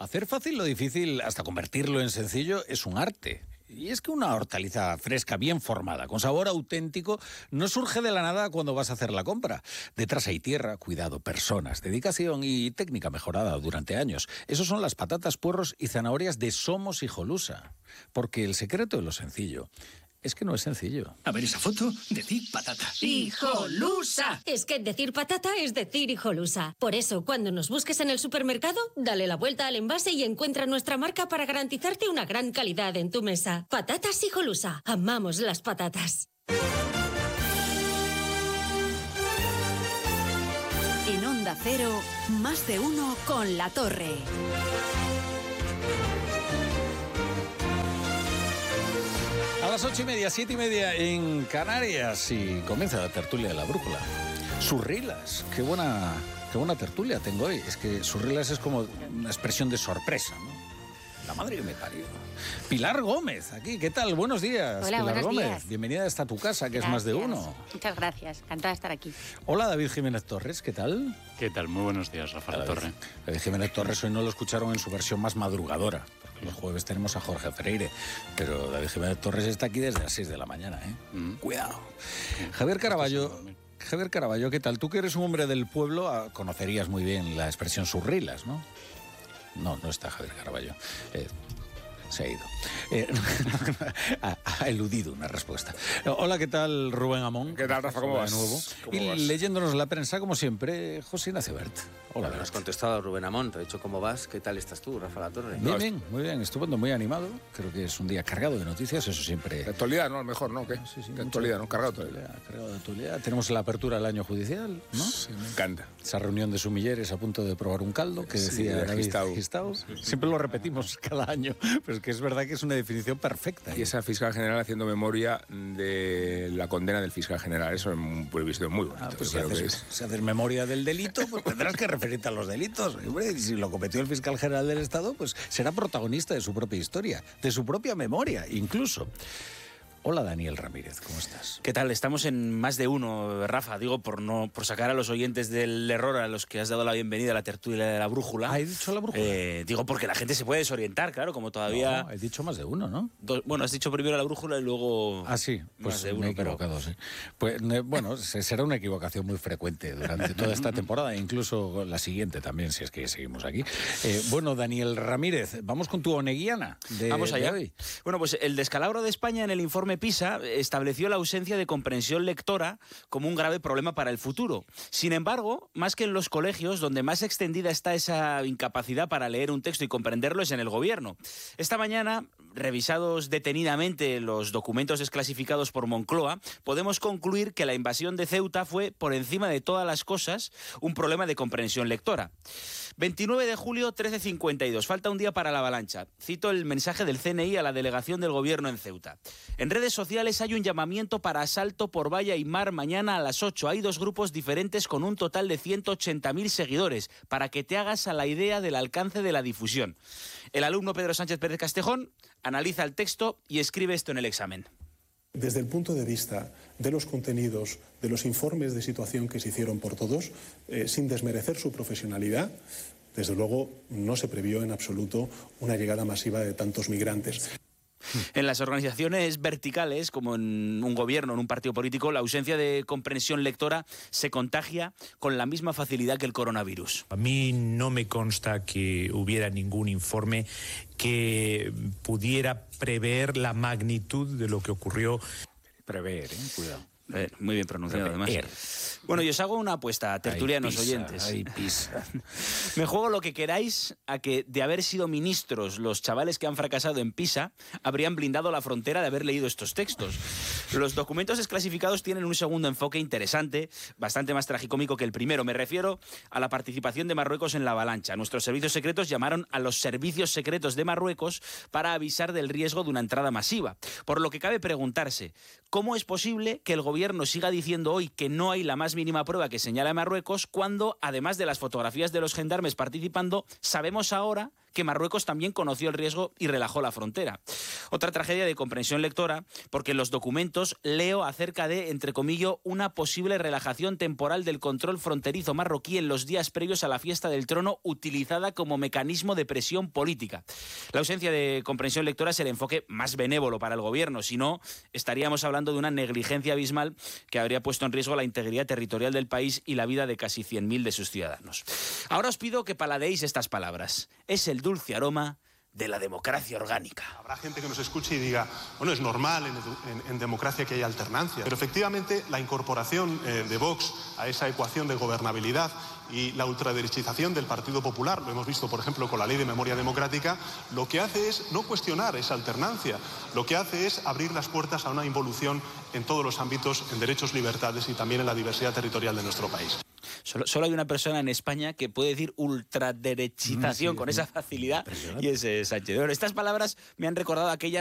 Hacer fácil lo difícil, hasta convertirlo en sencillo, es un arte. Y es que una hortaliza fresca, bien formada, con sabor auténtico, no surge de la nada cuando vas a hacer la compra. Detrás hay tierra, cuidado, personas, dedicación y técnica mejorada durante años. Esos son las patatas, puerros y zanahorias de Somos Hijolusa. Porque el secreto de lo sencillo es que no es sencillo. A ver esa foto, decir patata. ¡Hijolusa! Es que decir patata es decir hijolusa. Por eso, cuando nos busques en el supermercado, dale la vuelta al envase y encuentra nuestra marca para garantizarte una gran calidad en tu mesa. Patatas Hijolusa. Amamos las patatas. En Onda Cero, más de uno con La Torre. A las 8:30, 7:30 en Canarias y comienza la tertulia de la brújula. Surrilas, qué buena tertulia tengo hoy. Es que surrilas es como una expresión de sorpresa, ¿no? La madre que me parió. Pilar Gómez, aquí, ¿qué tal? Buenos días. Hola, Pilar buenos Gómez, días. bienvenida a esta tu casa, que es más de uno. Muchas gracias, encantada de estar aquí. Hola, David Jiménez Torres, ¿qué tal? ¿Qué tal? Muy buenos días, Rafa La Torre. David Jiménez Torres hoy no lo escucharon en su versión más madrugadora. Los jueves tenemos a Jorge Freire, pero David Jiménez Torres está aquí desde las 6 de la mañana, ¿eh? Cuidado. Javier Caraballo, ¿qué tal? Tú que eres un hombre del pueblo, conocerías muy bien la expresión surrilas, ¿no? No está Javier Caraballo. Se ha ido. Ha eludido una respuesta. Hola, ¿qué tal, Rubén Amón? ¿Qué tal, Rafa? ¿Cómo vas? De nuevo. ¿Cómo vas? Leyéndonos la prensa, como siempre, José Ignacio Bert. Hola, Me has contestado, Rubén Amón. Te he dicho cómo vas. ¿Qué tal estás tú, Rafa La Torre? Bien, muy bien. Estupendo, muy animado. Creo que es un día cargado de noticias, eso siempre. De actualidad, ¿no? A lo mejor, ¿no? ¿Qué? Sí, de actualidad, ¿no? Cargado todavía. Cargado de actualidad. Tenemos la apertura del año judicial, ¿no? Sí, me encanta. Esa reunión de sumilleres a punto de probar un caldo que decía de David Gistau. Gistau. Siempre lo repetimos cada año, pero es que es verdad que es una definición perfecta. Y esa fiscal general haciendo memoria de la condena del fiscal general. Eso es un visto muy bonito. Pues Yo creo que si haces memoria del delito, pues tendrás que referirte a los delitos. Hombre, y si lo cometió el fiscal general del Estado, pues será protagonista de su propia historia, de su propia memoria, incluso. Hola, Daniel Ramírez, ¿cómo estás? ¿Qué tal? Estamos en más de uno, Rafa. Digo, por sacar a los oyentes del error a los que has dado la bienvenida a la tertulia de la brújula. ¿He dicho la brújula? Digo, porque la gente se puede desorientar, claro, como todavía... No, he dicho más de uno, ¿no? Bueno, has dicho primero la brújula y luego... Ah, sí, pues más de uno, me he equivocado, sí. Pues bueno, será una equivocación muy frecuente durante toda esta temporada, incluso la siguiente también, si es que seguimos aquí. Bueno, Daniel Ramírez, vamos con tu oneguiana Vamos allá. de hoy. Bueno, pues el descalabro de España en el informe PISA estableció la ausencia de comprensión lectora como un grave problema para el futuro. Sin embargo, más que en los colegios, donde más extendida está esa incapacidad para leer un texto y comprenderlo es en el gobierno. Esta mañana, revisados detenidamente los documentos desclasificados por Moncloa, podemos concluir que la invasión de Ceuta fue, por encima de todas las cosas, un problema de comprensión lectora. 29 de julio, 13:52. Falta un día para la avalancha. Cito el mensaje del CNI a la delegación del gobierno en Ceuta. En redes sociales hay un llamamiento para asalto por valla y mar mañana a las 8. Hay dos grupos diferentes con un total de 180.000 seguidores, para que te hagas a la idea del alcance de la difusión. El alumno Pedro Sánchez Pérez Castejón analiza el texto y escribe esto en el examen. Desde el punto de vista de los contenidos, de los informes de situación que se hicieron por todos, sin desmerecer su profesionalidad, desde luego no se previó en absoluto una llegada masiva de tantos migrantes. En las organizaciones verticales, como en un gobierno, en un partido político, la ausencia de comprensión lectora se contagia con la misma facilidad que el coronavirus. A mí no me consta que hubiera ningún informe que pudiera prever la magnitud de lo que ocurrió. Prever, cuidado. Muy bien pronunciado, además. Bueno, y os hago una apuesta, tertulianos oyentes. Me juego lo que queráis a que, de haber sido ministros los chavales que han fracasado en PISA, habrían blindado la frontera de haber leído estos textos. Los documentos desclasificados tienen un segundo enfoque interesante, bastante más tragicómico que el primero. Me refiero a la participación de Marruecos en la avalancha. Nuestros servicios secretos llamaron a los servicios secretos de Marruecos para avisar del riesgo de una entrada masiva. Por lo que cabe preguntarse, ¿cómo es posible que el gobierno siga diciendo hoy que no hay la más mínima prueba que señala a Marruecos, cuando, además de las fotografías de los gendarmes participando, sabemos ahora que Marruecos también conoció el riesgo y relajó la frontera. Otra tragedia de comprensión lectora, porque en los documentos leo acerca de, entre comillas, una posible relajación temporal del control fronterizo marroquí en los días previos a la fiesta del trono, utilizada como mecanismo de presión política. La ausencia de comprensión lectora es el enfoque más benévolo para el gobierno, si no, estaríamos hablando de una negligencia abismal que habría puesto en riesgo la integridad territorial del país y la vida de casi 100.000 de sus ciudadanos. Ahora os pido que paladeéis estas palabras. Es el dulce aroma de la democracia orgánica. Habrá gente que nos escuche y diga, bueno, es normal en democracia que haya alternancia, pero efectivamente la incorporación de Vox a esa ecuación de gobernabilidad y la ultraderechización del Partido Popular, lo hemos visto por ejemplo con la Ley de Memoria Democrática, lo que hace es no cuestionar esa alternancia, lo que hace es abrir las puertas a una involución en todos los ámbitos, en derechos, libertades y también en la diversidad territorial de nuestro país. Solo hay una persona en España que puede decir ultraderechización con esa facilidad y es Sánchez. Bueno, estas palabras me han recordado aquellas